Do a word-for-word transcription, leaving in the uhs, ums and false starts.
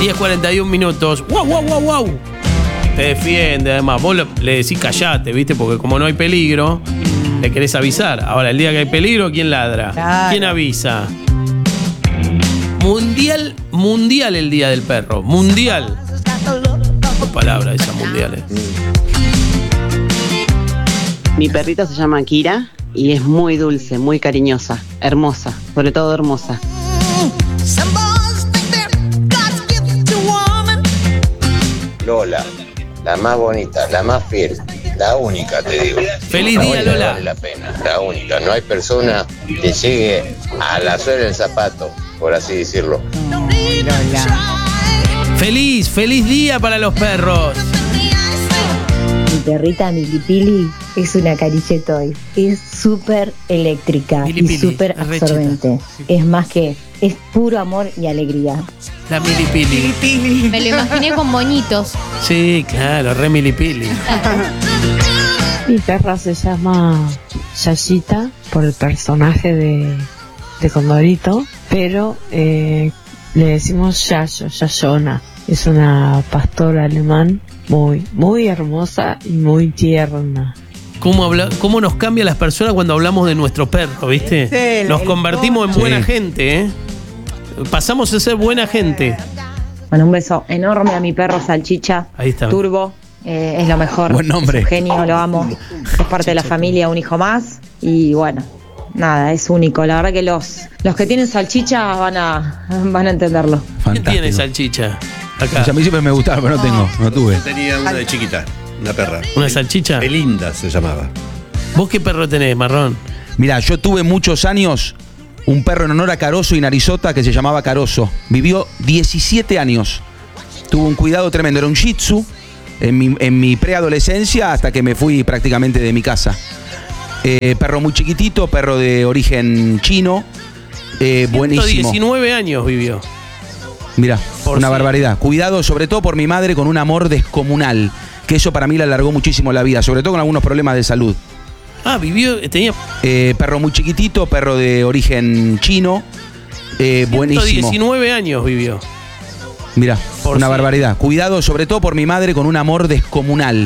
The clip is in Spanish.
diez cuarenta y un minutos. ¡Wow, wow, wow, wow! Te defiende, además. Vos lo- le decís callate, ¿viste? Porque como no hay peligro, le querés avisar. Ahora, el día que hay peligro, ¿quién ladra? Claro. ¿Quién avisa? Mundial, mundial el Día del Perro. Mundial. Qué palabra esa, mundial. eh. Mi perrita se llama Kira y es muy dulce, muy cariñosa, hermosa, sobre todo hermosa. Lola, la más bonita, la más fiel, la única, te digo. Feliz La día, única Lola. Vale la pena, la única. No hay persona que llegue a la suela del zapato, por así decirlo. Feliz, feliz día para los perros. Mi perrita Milipili es una carichetoy. Es súper eléctrica Milipili, y súper es re cheta. absorbente. Es más que, es puro amor y alegría. La milipili. Me lo imaginé con moñitos. Sí, claro, re milipili. Mi perra se llama Yayita por el personaje de, de Condorito, pero eh, le decimos Yayo, Yayona. Es una pastora alemán muy, muy hermosa y muy tierna. ¿Cómo, habla, ¿Cómo nos cambia las personas cuando hablamos de nuestro perro, viste? Sí, Nos el convertimos en Sí. buena gente, ¿eh? Pasamos a ser buena gente. Bueno, un beso enorme a mi perro Salchicha. Ahí está. Turbo. Eh, es lo mejor. Buen nombre. Es un genio, lo amo. Es parte de la familia, un hijo más. Y bueno, nada, es único. La verdad que los, los que tienen salchicha van a, van a entenderlo. ¿Quién Fantástico. tiene salchicha? Acá. A mí siempre me gustaba, pero no tengo, no tuve. Tenía una de chiquita, una perra. ¿Una salchicha? Belinda se llamaba. ¿Vos qué perro tenés, Marrón? Mira, yo tuve muchos años un perro en honor a Caroso y Narizota que se llamaba Caroso. Vivió diecisiete años. Tuvo un cuidado tremendo. Era un Shih Tzu en mi, en mi preadolescencia hasta que me fui prácticamente de mi casa. Eh, perro muy chiquitito, perro de origen chino. Eh, buenísimo. diecinueve años vivió. Mira, Por una sí. barbaridad. Cuidado sobre todo por mi madre con un amor descomunal. Que eso para mí le alargó muchísimo la vida, sobre todo con algunos problemas de salud. Ah, vivió, tenía Eh, perro muy chiquitito, perro de origen chino. Eh, buenísimo. diecinueve años vivió. Mira, Por una sí. barbaridad. Cuidado sobre todo por mi madre con un amor descomunal.